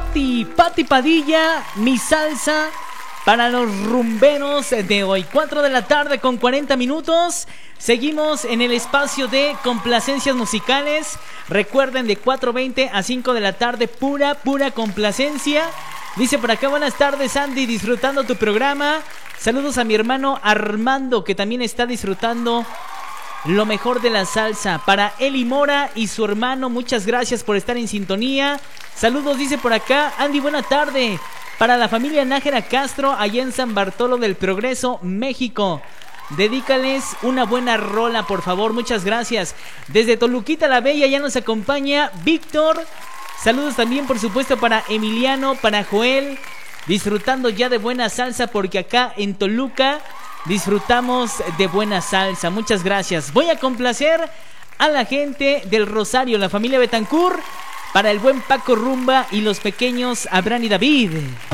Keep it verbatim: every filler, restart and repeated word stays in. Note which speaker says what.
Speaker 1: Pati, Pati Padilla, Mi Salsa para los rumberos de hoy. Cuatro de la tarde con cuarenta minutos. Seguimos en el espacio de complacencias musicales. Recuerden, de cuatro veinte a cinco de la tarde, pura, pura complacencia. Dice por acá: buenas tardes, Andy, disfrutando tu programa. Saludos a mi hermano Armando, que también está disfrutando lo mejor de la salsa. Para Eli Mora y su hermano, muchas gracias por estar en sintonía. Saludos, dice por acá Andy, buena tarde. Para la familia Nájera Castro, allá en San Bartolo del Progreso, México. Dedícales una buena rola, por favor, muchas gracias. Desde Toluquita la Bella ya nos acompaña Víctor. Saludos también, por supuesto, para Emiliano, para Joel. Disfrutando ya de buena salsa, porque acá en Toluca disfrutamos de buena salsa. Muchas gracias. Voy a complacer a la gente del Rosario, la familia Betancourt, para el buen Paco Rumba y los pequeños Abraham y David.